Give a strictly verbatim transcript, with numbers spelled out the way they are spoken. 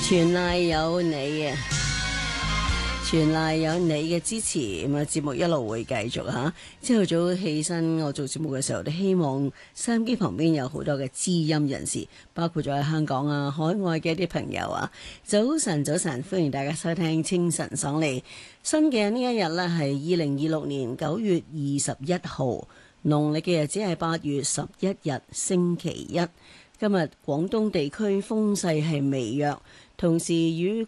全賴有你啊！全賴有你嘅支持，咁啊節目一路會繼續吓。朝頭早起身，我做節目嘅時候，都希望收音機旁邊有好多嘅知音人士，包括咗喺香港啊、海外嘅一啲朋友啊。早晨，早晨，歡迎大家收聽清晨爽利。新嘅呢一日呢，係二零二六年九月二十一號，農曆嘅日子係八月十一日，星期一。今日廣東地區風勢係微弱，同時與